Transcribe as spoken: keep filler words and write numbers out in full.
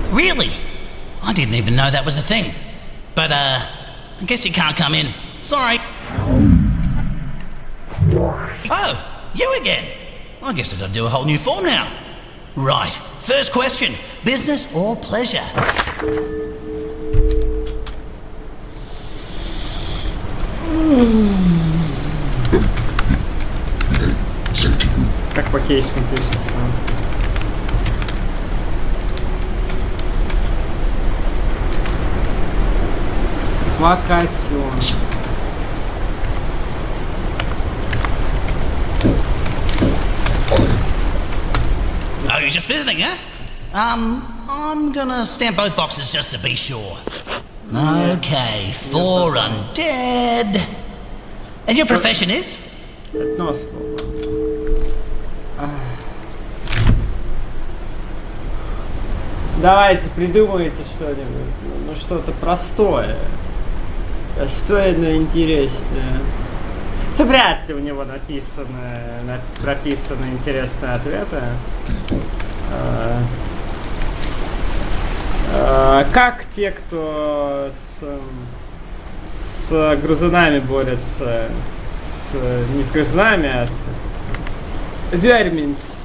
Really? I didn't even know that was a thing. But, uh, I guess you can't come in. Sorry. Oh, you again. I guess I've got to do a whole new form now. Right, first question. Business or pleasure? Как vacation пишется? Vacation. Oh, you're just visiting, huh? Um, I'm gonna stamp both boxes just to be sure. Okay, four undead. And your profession is? Одно слово. Давайте, придумайте что-нибудь. Ну, что-то простое. Что-то интересное. Это вряд ли у него написаны, на, прописаны интересные ответы. А, а, как те, кто с, с грызунами борются, с, не с грызунами, а с Верминс